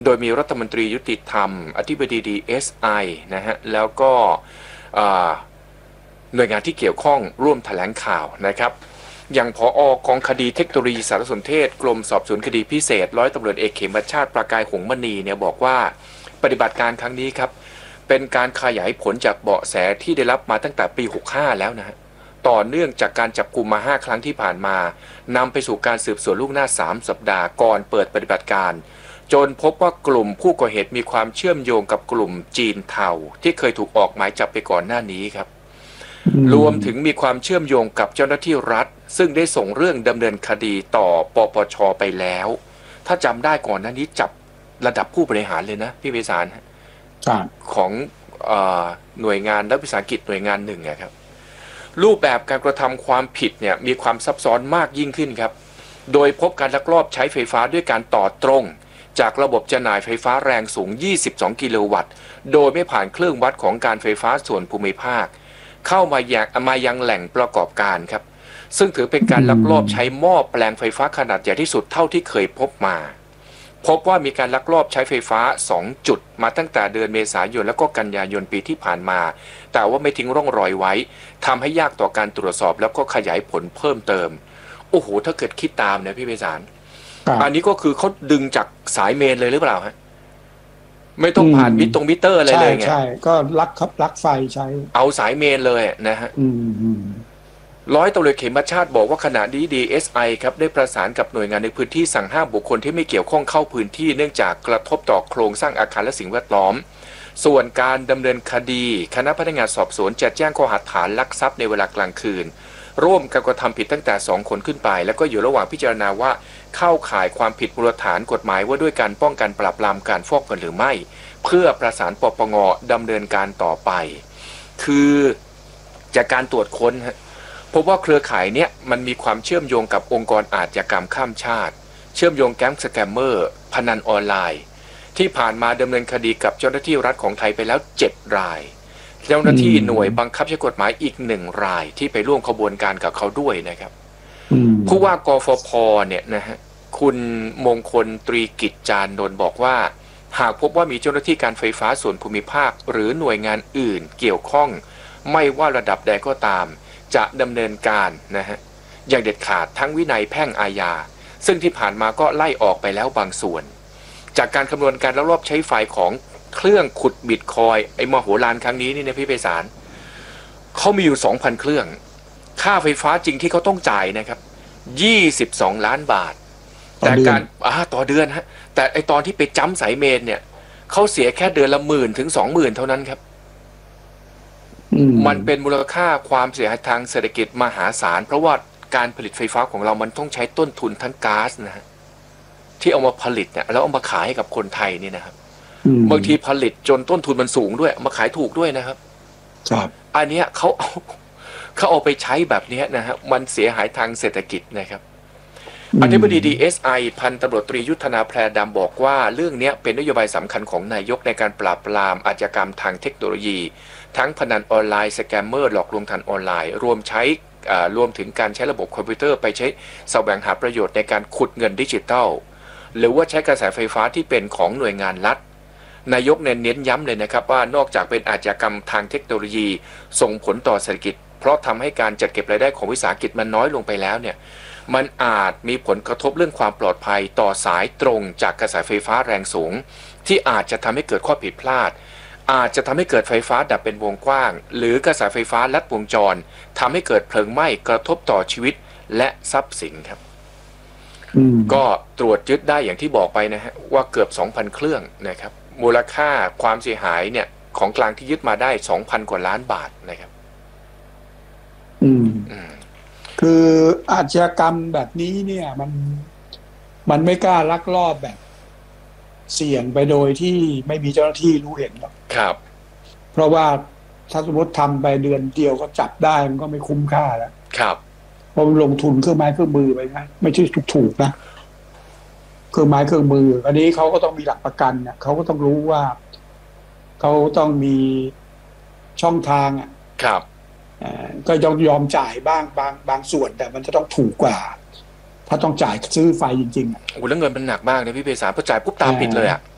โดยมีรัฐมนตรียุติธรรมอธิบดี DSI นะฮะแล้วก็หน่วยงานที่เกี่ยวข้องร่วมแถลงข่าวนะครับอย่างผอกองคดีเทคโนโลยีสารสนเทศกรมสอบสวนคดีพิเศษร้อยตำรวจเอกเขมชาติประกายหงมณีเนี่ยบอกว่าปฏิบัติการครั้งนี้ครับเป็นการขยายผลจากเบาะแสที่ได้รับมาตั้งแต่ปี65แล้วนะฮะต่อเนื่องจากการจับกลุ่มมา5ครั้งที่ผ่านมานำไปสู่การสืบสวนล่วงหน้า3สัปดาห์ก่อนเปิดปฏิบัติการจนพบว่ากลุ่มผู้ก่อเหตุมีความเชื่อมโยงกับกลุ่มจีนเทาที่เคยถูกออกหมายจับไปก่อนหน้านี้ครับรวมถึงมีความเชื่อมโยงกับเจ้าหน้าที่รัฐซึ่งได้ส่งเรื่องดำเนินคดีต่อปปช.ไปแล้วถ้าจำได้ก่อนหน้านี้จับระดับผู้บริหารเลยนะพี่เวสารของหน่วยงานรัฐวิสาหกิจหน่วยงานหนึ่งนะครับรูปแบบการกระทำความผิดเนี่ยมีความซับซ้อนมากยิ่งขึ้นครับโดยพบการลักลอบใช้ไฟฟ้าด้วยการต่อตรงจากระบบจำหน่ายไฟฟ้าแรงสูง22กิโลวัตต์โดยไม่ผ่านเครื่องวัดของการไฟฟ้าส่วนภูมิภาคเข้ามายังแหล่งประกอบการครับซึ่งถือเป็นการลักลอบใช้หม้อแปลงไฟฟ้าขนาดใหญ่ที่สุดเท่าที่เคยพบมาพบว่ามีการลักลอบใช้ไฟฟ้า2จุดมาตั้งแต่เดือนเมษายนและก็กันยายนปีที่ผ่านมาแต่ว่าไม่ทิ้งร่องรอยไว้ทำให้ยากต่อการตรวจสอบแล้วก็ขยายผลเพิ่มเติมโอ้โหถ้าเกิดคิดตามเนี่ยพี่เบสารอันนี้ก็คือเขาดึงจากสายเมนเลยหรือเปล่าฮะไม่ต้องผ่านมิเตอร์อะไรเลยไงใช่ก็ลักไฟใช้เอาสายเมนเลยนะฮะร้อยตำรวจเขมชาติบอกว่าขณะนี้ DSI ครับได้ประสานกับหน่วยงานในพื้นที่สั่งห้ามบุคคลที่ไม่เกี่ยวข้องเข้าพื้นที่เนื่องจากกระทบต่อโครงสร้างอาคารและสิ่งแวดล้อมส่วนการดำเนินคดีคณะพนักงานสอบสวนจะแจ้งข้อหาฐานลักทรัพย์ในเวลากลางคืนร่วมกันกระทำผิดตั้งแต่2คนขึ้นไปแล้วก็อยู่ระหว่างพิจารณาว่าเข้าข่ายความผิดมูลฐานกฎหมายว่าด้วยการป้องกันปราบปรามการฟอกเงินหรือไม่เพื่อประสานปปง.ดำเนินการต่อไปคือจากการตรวจค้นพบว่าเครือข่ายเนี้ยมันมีความเชื่อมโยงกับองค์กรอาชญากรรมข้ามชาติเชื่อมโยงแก๊งสแกมเมอร์พนันออนไลน์ที่ผ่านมาดำเนินคดีกับเจ้าหน้าที่รัฐของไทยไปแล้ว7รายเจ้าหน้าที่หน่วยบังคับใช้กฎหมายอีก1รายที่ไปร่วมขบวนการกับเขาด้วยนะครับผู้ว่ากฟผ.เนี่ยนะฮะคุณมงคลตรีกิจจานนท์บอกว่าหากพบว่ามีเจ้าหน้าที่การไฟฟ้าส่วนภูมิภาคหรือหน่วยงานอื่นเกี่ยวข้องไม่ว่าระดับใดก็ตามจะดำเนินการนะฮะอย่างเด็ดขาดทั้งวินัยแพ่งอาญาซึ่งที่ผ่านมาก็ไล่ออกไปแล้วบางส่วนจากการคำนวณการลักลอบใช้ไฟของเครื่องขุดบิตคอยไอ้มโหฬารครั้งนี้นี่นะพี่ไพศาลเขามีอยู่ 2,000 เครื่องค่าไฟฟ้าจริงที่เขาต้องจ่ายนะครับ22ล้านบาทแต่การต่อเดือนฮะแต่ไอตอนที่ไปจ้ำสายเมนเนี่ยเขาเสียแค่เดือนละ10,000 ถึง 20,000 เท่านั้นครับมันเป็นมูลค่าความเสียหายทางเศรษฐกิจมหาศาลเพราะว่าการผลิตไฟฟ้าของเรามันต้องใช้ต้นทุนทั้งก๊าซนะฮะที่เอามาผลิตเนี่ยแล้วเอามาขายให้กับคนไทยนี่นะครับบางทีผลิตจนต้นทุนมันสูงด้วยมาขายถูกด้วยนะครับอันนี้เขาเอาไปใช้แบบนี้นะฮะมันเสียหายทางเศรษฐกิจนะครับอธิบดี DSI พันตำรวจตรียุทธนาแพรดำบอกว่าเรื่องนี้เป็นนโยบายสำคัญของนายกในการปราบปรามอาชญากรรมทางเทคโนโลยีทั้งพนันออนไลน์สแกมเมอร์หลอกลวงทางออนไลน์รวมถึงการใช้ระบบคอมพิวเตอร์ไปใช้แสวงหาประโยชน์ในการขุดเงินดิจิทัลหรือว่าใช้กระแสไฟฟ้าที่เป็นของหน่วยงานรัฐนายกเน้นย้ำเลยนะครับว่านอกจากเป็นอาชญากรรมทางเทคโนโลยีส่งผลต่อเศรษฐกิจเพราะทำให้การจัดเก็บรายได้ของวิสาหกิจมันน้อยลงไปแล้วเนี่ยมันอาจมีผลกระทบเรื่องความปลอดภัยต่อสายตรงจากกระแสไฟฟ้าแรงสูงที่อาจจะทำให้เกิดข้อผิดพลาดอาจจะทำให้เกิดไฟฟ้าดับเป็นวงกว้างหรือกระแสไฟฟ้าลัดวงจรทำให้เกิดเพลิงไหม้กระทบต่อชีวิตและทรัพย์สินครับก็ตรวจยึดได้อย่างที่บอกไปนะฮะว่าเกือบ 2,000 เครื่องนะครับมูลค่าความเสียหายเนี่ยของกลางที่ยึดมาได้ 2,000 กว่าล้านบาทนะครับคืออาชญากรรมแบบนี้เนี่ยมันไม่กล้าลักลอบแบบเสี่ยงไปโดยที่ไม่มีเจ้าหน้าที่รู้เห็นหรอกครับเพราะว่าถ้าสมมติทำไปเดือนเดียวก็จับได้มันก็ไม่คุ้มค่าแล้วครับเพราะลงทุนเครื่องไม้เครื่องมือไปนะไม่ใช่ถูกนะเครื่องไม้เครื่องมืออันนี้เขาก็ต้องมีหลักประกันเนี่ยเขาก็ต้องรู้ว่าเขาต้องมีช่องทางครับก็ยอมจ่ายบ้างบางส่วนแต่มันจะต้องถูกกว่าถ้าต้องจ่ายซื้อไฟจริงๆโอ้แล้วเงินมันหนักมากนะพี่เภสัชพอจ่ายปุ๊บตาปิดเลย